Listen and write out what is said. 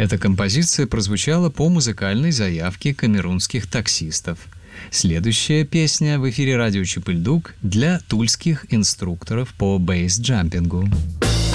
Эта композиция прозвучала по музыкальной заявке камерунских таксистов. Следующая песня в эфире радио Чип и Льдук для тульских инструкторов по бейсджампингу.